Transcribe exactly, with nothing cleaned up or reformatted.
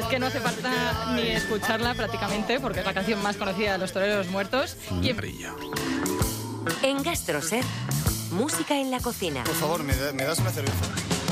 que no hace falta ni escucharla prácticamente, porque es la canción más conocida de Los Toreros Muertos. Y en... En Gastroset, música en la cocina. Por favor, ¿me, da, ¿me das una cerveza?